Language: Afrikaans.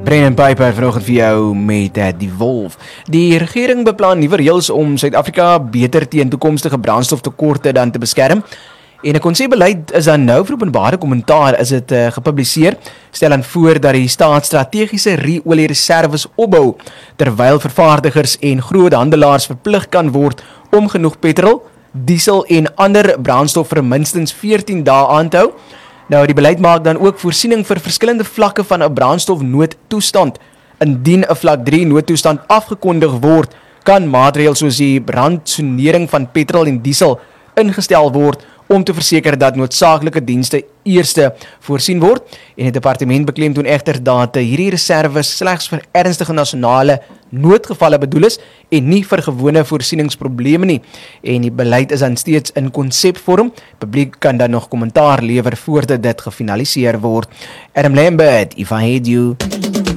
Brennan Piper vanoggend vir jou met die wolf. Die regering beplan nuwe reëls om Suid-Afrika beter teen toekomstige brandstoftekorte dan te beskerm. En 'n konsepbeleid is dan nou vir openbare kommentaar is dit gepubliseer. Stel dan voor dat die staat strategiese oliereserwes opbou, terwyl vervaardigers en groot handelaars verplig kan word om genoeg petrol, diesel en ander brandstof vir minstens 14 dae aan te hou. Nou, die beleid maak dan ook voorsiening vir verskillende vlakke van 'n brandstofnoodtoestand. Indien 'n vlak 3 noodtoestand afgekondig word, kan maatreëls soos die brandsonering van petrol en diesel ingestel word om te verseker dat noodsaaklike dienste eerste voorsien word. En die departement beklemtoon egter dat hierdie reserves slegs vir ernstige nasionale noodgevalle bedoel is en nie vir gewone voorsieningsprobleme nie. En die beleid is dan steeds in konsepvorm. Publiek kan dan nog kommentaar lewer voordat dit gefinaliseer word. Adam Lambert, if I had you.